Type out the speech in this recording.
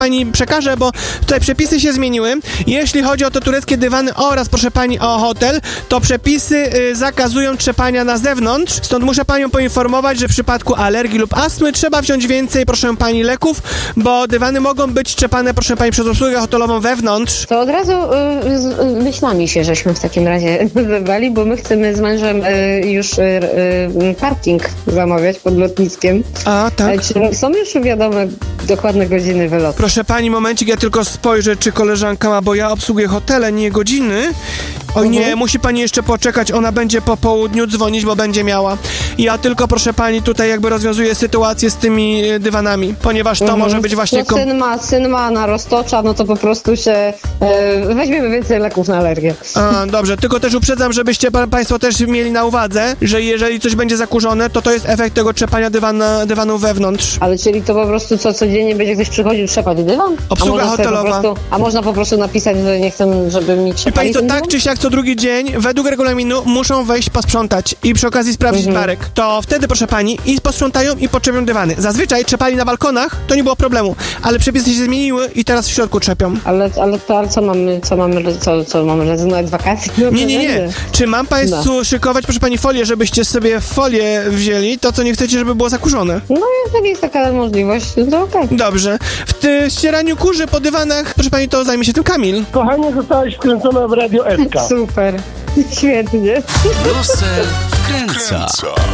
pani przekażę, bo tutaj przepisy się zmieniły. Jeśli chodzi o te tureckie dywany oraz, proszę pani, o hotel, to przepisy zakazują trzepania na zewnątrz, stąd muszę panią poinformować, że w przypadku alergii lub astmy trzeba wziąć więcej, proszę pani, leków, bo dywany mogą być trzepane, proszę pani, przez obsługę hotelową wewnątrz. To od razu myślami się, żeśmy w takim razie wybrali, bo my chcemy z mężem już parking zamawiać pod lotniskiem. A, tak. Czy są już wiadome dokładne godziny wylotu? Proszę pani, momencik, ja tylko spojrzę, czy koleżanka ma, bo ja obsługuję hotele, nie godziny. Oj nie, musi pani jeszcze poczekać, ona będzie po południu dzwonić, bo będzie miała. Ja tylko, proszę pani, tutaj jakby rozwiązuję sytuację z tymi dywanami, ponieważ to może być właśnie... No syn ma na roztocza, no to po prostu się weźmiemy więcej leków na alergię. A, dobrze, tylko też uprzedzam, żebyście państwo też mieli na uwadze, że jeżeli coś będzie zakurzone, to jest efekt tego trzepania dywanu wewnątrz. Ale czyli to po prostu codziennie będzie ktoś przychodził trzepać dywan? Obsługa hotelowa. A można po prostu napisać, że nie chcę, żeby mi trzepali. I pani co, tak czy siak co drugi dzień, według regulaminu, muszą wejść posprzątać i przy okazji sprawdzić barek. To wtedy, proszę pani, i posprzątają i podczepią dywany. Zazwyczaj trzepali na balkonach, to nie było problemu, ale przepisy się zmieniły i teraz w środku trzepią. Ale co mamy rezygnować z wakacji? No nie. Czy mam państwu szykować, proszę pani, folię, żebyście sobie folię wzięli, to co nie chcecie, żeby było zakurzone? No, jeżeli jest taka możliwość, to okej. Dobrze. W ścieraniu kurzy po dywanach, proszę pani, to zajmie się tym Kamil. Kochanie, zostałaś wkręcona w Radio SK. Super. Świetnie. Brusel wkręca.